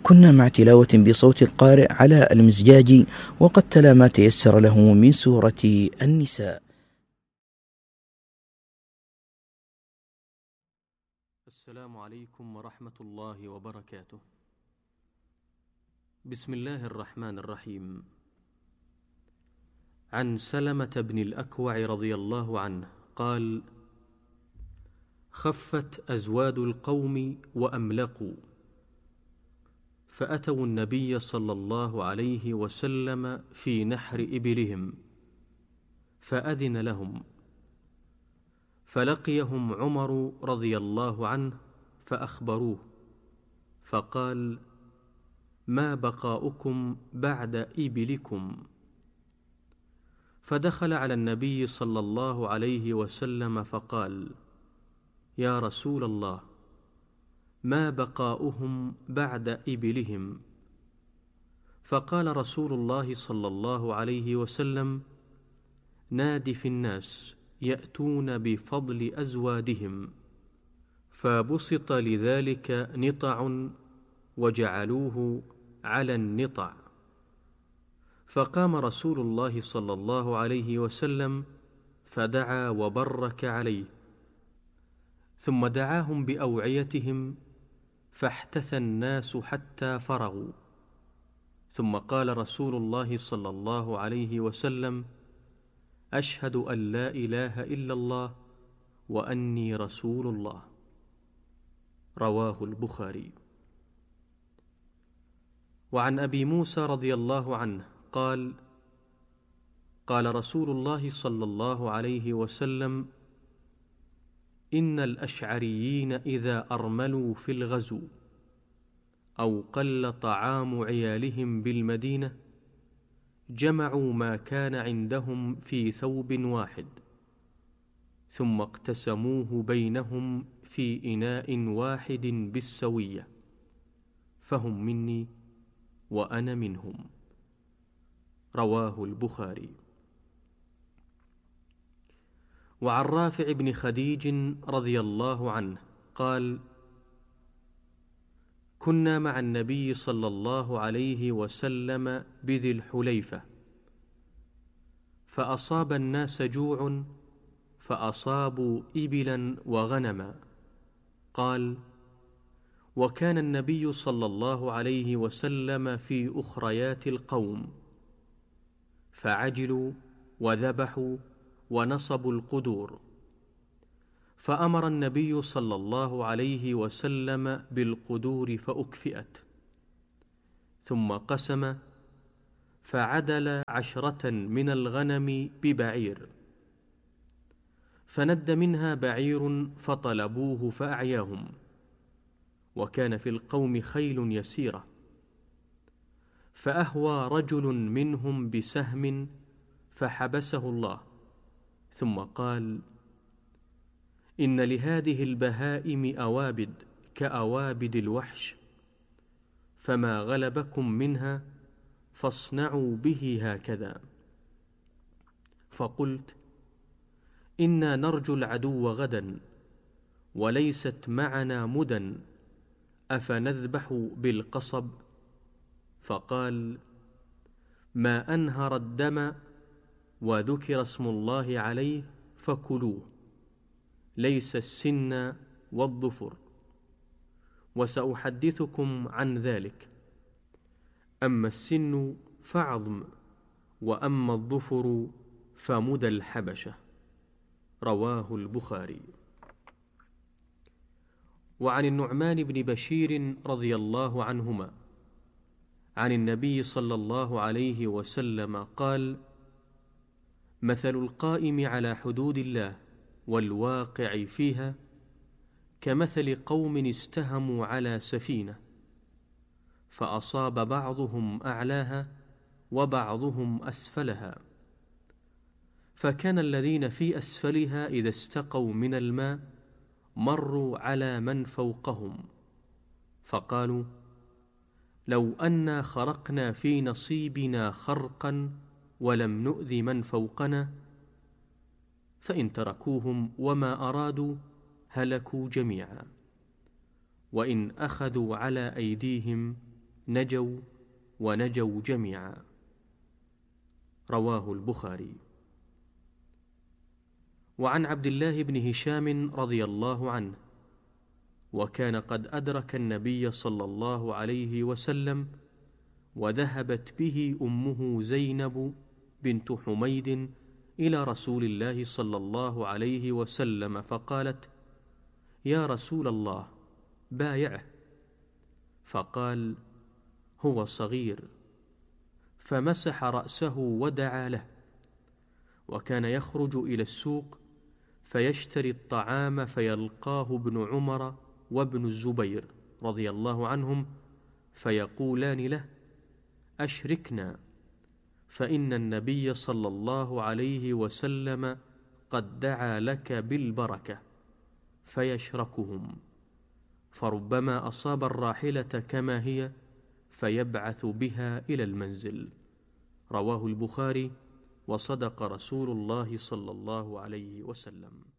كنا مع تلاوة بصوت القارئ على المزجاج، وقد تلا ما تيسر له من سورة النساء. السلام عليكم ورحمة الله وبركاته. بسم الله الرحمن الرحيم. عن سلمة بن الأكوع رضي الله عنه قال: خفت أزواد القوم وأملقوا، فأتوا النبي صلى الله عليه وسلم في نحر إبلهم، فأذن لهم، فلقيهم عمر رضي الله عنه فأخبروه، فقال: ما بقاؤكم بعد إبلكم؟ فدخل على النبي صلى الله عليه وسلم فقال: يا رسول الله، ما بقاؤهم بعد إبلهم؟ فقال رسول الله صلى الله عليه وسلم: ناد في الناس يأتون بفضل أزوادهم. فبسط لذلك نطع وجعلوه على النطع. فقام رسول الله صلى الله عليه وسلم فدعا وبرك عليه، ثم دعاهم بأوعيتهم، فاحتثى الناس حتى فرغوا، ثم قال رسول الله صلى الله عليه وسلم: أشهد أن لا إله إلا الله وأني رسول الله. رواه البخاري. وعن أبي موسى رضي الله عنه قال: قال رسول الله صلى الله عليه وسلم: إن الأشعريين إذا أرملوا في الغزو أو قل طعام عيالهم بالمدينة جمعوا ما كان عندهم في ثوب واحد، ثم اقتسموه بينهم في إناء واحد بالسوية، فهم مني وأنا منهم. رواه البخاري. وعن رافع بن خديج رضي الله عنه قال: كنا مع النبي صلى الله عليه وسلم بذي الحليفة، فأصاب الناس جوع، فأصابوا إبلا وغنما. قال: وكان النبي صلى الله عليه وسلم في أخريات القوم، فعجلوا وذبحوا ونصبوا القدور، فأمر النبي صلى الله عليه وسلم بالقدور فأكفئت، ثم قسم، فعدل 10 من الغنم ببعير، فند منها بعير فطلبوه فأعياهم، وكان في القوم خيل يسيرة، فأهوى رجل منهم بسهم فحبسه الله، ثم قال: إن لهذه البهائم أوابد كأوابد الوحش، فما غلبكم منها فاصنعوا به هكذا. فقلت: إنا نرجو العدو غدا، وليست معنا مدى، أفنذبح بالقصب؟ فقال: ما أنهر الدم وذكر اسم الله عليه فكلوه، ليس السن والظفر، وسأحدثكم عن ذلك. أما السن فعظم، وأما الظفر فمدى الحبشة. رواه البخاري. وعن النعمان بن بشير رضي الله عنهما عن النبي صلى الله عليه وسلم قال: مثل القائم على حدود الله والواقع فيها كمثل قوم استهموا على سفينة، فأصاب بعضهم أعلاها وبعضهم أسفلها، فكان الذين في أسفلها إذا استقوا من الماء مروا على من فوقهم، فقالوا: لو أنا خرقنا في نصيبنا خرقا ولم نؤذ من فوقنا، فإن تركوهم وما أرادوا هلكوا جميعا، وإن أخذوا على أيديهم نجوا ونجوا جميعا. رواه البخاري. وعن عبد الله بن هشام رضي الله عنه: وكان قد أدرك النبي صلى الله عليه وسلم، وذهبت به أمه زينب بنت حميد إلى رسول الله صلى الله عليه وسلم فقالت: يا رسول الله، بايعه. فقال: هو صغير. فمسح رأسه ودعا له. وكان يخرج إلى السوق فيشتري الطعام فيلقاه ابن عمر وابن الزبير رضي الله عنهم فيقولان له: أشركنا، فإن النبي صلى الله عليه وسلم قد دعا لك بالبركة. فيشركهم، فربما أصاب الراحلة كما هي فيبعث بها إلى المنزل. رواه البخاري. وصدق رسول الله صلى الله عليه وسلم.